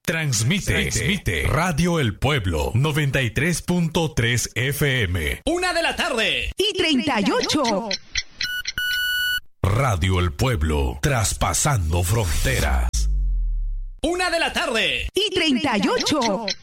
Transmite Radio El Pueblo 93.3 FM. 1:38 p.m. Radio El Pueblo, traspasando fronteras. 1:38 p.m.